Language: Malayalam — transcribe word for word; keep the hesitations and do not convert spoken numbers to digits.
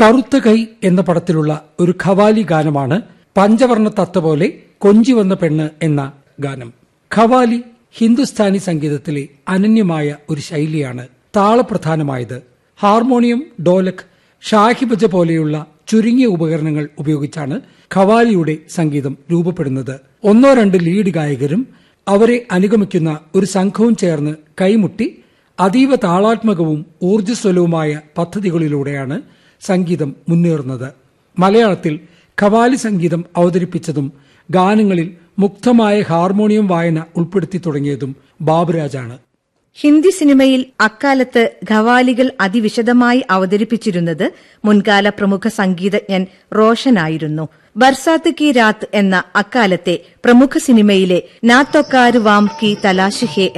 കറുത്ത കൈ എന്ന പടത്തിലുള്ള ഒരു ഖവാലി ഗാനമാണ് പഞ്ചവർണ്ണ തത്ത പോലെ കൊഞ്ചി വന്ന പെണ്ണ് എന്ന ഗാനം. ഖവാലി ഹിന്ദുസ്ഥാനി സംഗീതത്തിലെ അനന്യമായ ഒരു ശൈലിയാണ്. താളപ്രധാനമായത്. ഹാർമോണിയം, ഡോലക്, ഷാഹിബജ പോലെയുള്ള ചുരുങ്ങിയ ഉപകരണങ്ങൾ ഉപയോഗിച്ചാണ് ഖവാലിയുടെ സംഗീതം രൂപപ്പെടുന്നത്. ഒന്നോ രണ്ട് ലീഡ് ഗായകരും അവരെ അനുഗമിക്കുന്ന ഒരു സംഘവും ചേർന്ന് കൈമുട്ടി അതീവ താളാത്മകവും ഊർജ്ജസ്വലവുമായ പദ്ധതികളിലൂടെയാണ് സംഗീതം മുന്നേറുന്നത്. മലയാളത്തിൽ ഖവാലി സംഗീതം അവതരിപ്പിച്ചതും ഗാനങ്ങളിൽ മുക്തമായ ഹാർമോണിയം വായന ഉൾപ്പെടുത്തി തുടങ്ങിയതും ബാബുരാജാണ്. ഹിന്ദി സിനിമയിൽ അക്കാലത്ത് ഖവാലികൾ അതിവിശദമായി അവതരിപ്പിച്ചിരുന്നത് മുൻകാല പ്രമുഖ സംഗീതജ്ഞൻ റോഷനായിരുന്നു. ബർസാത്ത് കി രാത്ത് എന്ന അക്കാലത്തെ പ്രമുഖ സിനിമയിലെ നാ തൊ കാര് വാം കി തലാശ് ഹേ